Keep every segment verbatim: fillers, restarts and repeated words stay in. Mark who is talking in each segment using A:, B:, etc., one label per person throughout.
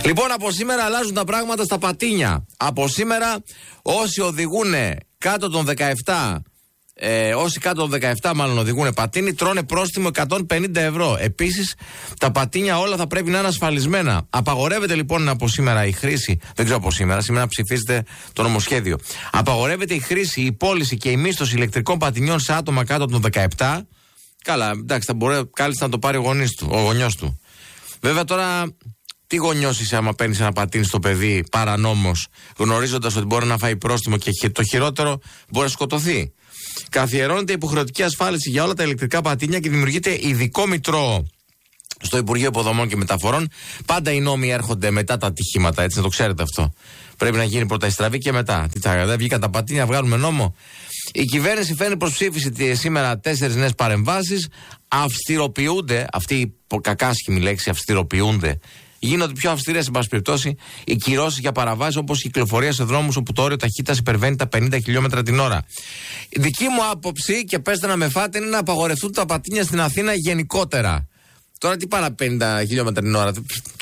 A: Λοιπόν, από σήμερα αλλάζουν τα πράγματα στα πατίνια. Από σήμερα όσοι οδηγούν κάτω των δεκαεπτά, ε, όσοι κάτω των δεκαεπτά μάλλον οδηγούν πατίνι, τρώνε πρόστιμο εκατόν πενήντα ευρώ. Επίσης, τα πατίνια όλα θα πρέπει να είναι ασφαλισμένα. Απαγορεύεται λοιπόν από σήμερα η χρήση, δεν ξέρω από σήμερα, σήμερα ψηφίζετε το νομοσχέδιο. Απαγορεύεται η χρήση, η πώληση και η μίσθωση ηλεκτρικών πατινιών σε άτομα κάτω των δεκαεπτά. Καλά, εντάξει, θα μπορεί κάλλιστα να το πάρει ο γονείς του, ο γονιός του. Βέβαια τώρα, τι γονιός είσαι άμα παίρνεις ένα πατίνι στο παιδί παρανόμως, γνωρίζοντας ότι μπορεί να φάει πρόστιμο και το χειρότερο μπορεί να σκοτωθεί. Καθιερώνεται υποχρεωτική ασφάλιση για όλα τα ηλεκτρικά πατίνια και δημιουργείται ειδικό μητρό στο Υπουργείο Υποδομών και Μεταφορών. Πάντα οι νόμοι έρχονται μετά τα ατυχήματα, έτσι να το ξέρετε αυτό. Πρέπει να γίνει πρώτα η στραβή και μετά. Τι θα δεν βγήκαν τα πατίνια, βγάλουμε νόμο. Η κυβέρνηση φέρνει προς ψήφιση σήμερα τέσσερις νέες παρεμβάσεις. Αυστηροποιούνται, αυτή η κακάσχημη λέξη, αυστηροποιούνται. Γίνονται πιο αυστηρές, εν πάση περιπτώσει, οι κυρώσεις για παραβάσεις όπως η κυκλοφορία σε δρόμους όπου το όριο ταχύτητας υπερβαίνει τα πενήντα χιλιόμετρα την ώρα. Η δική μου άποψη, και πέστε να με φάτε, είναι να απαγορευτούν τα πατίνια στην Αθήνα γενικότερα. Τώρα τι πάνε πενήντα χιλιόμετρα την ώρα.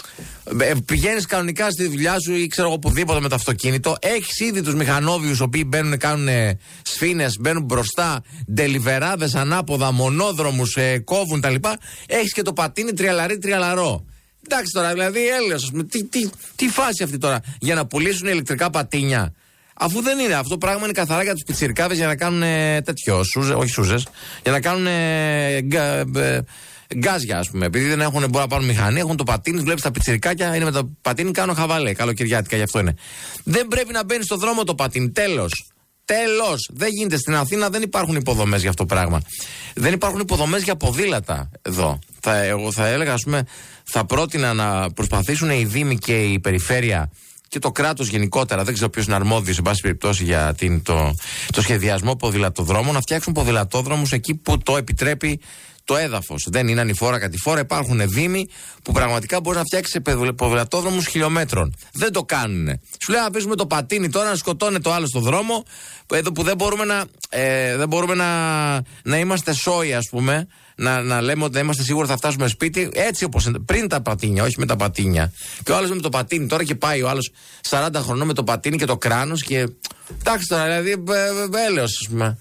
A: Πηγαίνεις κανονικά στη δουλειά σου ή ξέρω εγώ οπουδήποτε με το αυτοκίνητο. Έχεις ήδη τους μηχανόβιους οι οποίοι μπαίνουν, κάνουν σφήνες, μπαίνουν μπροστά, ντελιβεράδες ανάποδα, μονόδρομους, ε, κόβουν τα λοιπά. Έχεις και το πατίνι τριαλαρί τριαλαρό. Εντάξει τώρα, δηλαδή έλεος, τι, τι, τι φάση αυτή τώρα για να πουλήσουν ηλεκτρικά πατίνια. Αφού δεν είναι, αυτό πράγμα είναι καθαρά για τους πιτσιρικάδες για να κάνουν τέτοιο, σούζε, όχι σούζες, για να κάνουν γκά, ε, γκάζια, ας πούμε. Επειδή δεν έχουν, μπορεί να πάρουν μηχανή, έχουν το πατίνι, βλέπεις τα πιτσιρικάκια, είναι με το πατίνι, κάνουν χαβαλέ, καλοκαιριάτικα, γι' αυτό είναι. Δεν πρέπει να μπαίνει στο δρόμο το πατίνι, τέλος. Τέλος. Δεν γίνεται. Στην Αθήνα δεν υπάρχουν υποδομές για αυτό το πράγμα. Δεν υπάρχουν υποδομές για ποδήλατα εδώ. Θα, εγώ θα έλεγα, ας πούμε, θα πρότεινα να προσπαθήσουν οι Δήμοι και η Περιφέρεια και το κράτος γενικότερα, δεν ξέρω ποιος είναι αρμόδιος, εν πάση περιπτώσει, για την, το, το σχεδιασμό ποδηλατοδρόμων, να φτιάξουν ποδηλατόδρομους εκεί που το επιτρέπει το έδαφος. Δεν είναι ανηφόρα κατηφόρα. Υπάρχουν δήμοι που πραγματικά μπορεί να φτιάξει ποδηλατόδρομους χιλιόμετρων. Δεν το κάνουνε. Σου λέει να αφήσουμε το πατίνι τώρα να σκοτώνει το άλλο στο δρόμο, εδώ που δεν μπορούμε να, ε, δεν μπορούμε να, να είμαστε σόοι, ας πούμε. Να, να λέμε ότι είμαστε σίγουροι θα φτάσουμε σπίτι έτσι όπως πριν τα πατίνια, όχι με τα πατίνια. Και ο άλλος με το πατίνι τώρα και πάει ο άλλος σαράντα χρονών με το πατίνι και το κράνος και. Εντάξει τώρα, δηλαδή, έλεος, ας πούμε.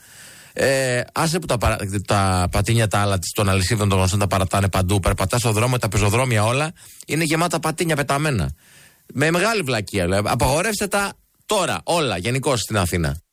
A: Ε, άσε που τα, παρα... τα πατίνια τα άλλα των αλυσίδων των γνωστών τα παρατάνε παντού. Περπατά στο δρόμο, τα πεζοδρόμια όλα είναι γεμάτα πατίνια πεταμένα. Με μεγάλη βλακεία. Δηλαδή. Απαγορεύστε τα τώρα όλα, γενικώς στην Αθήνα.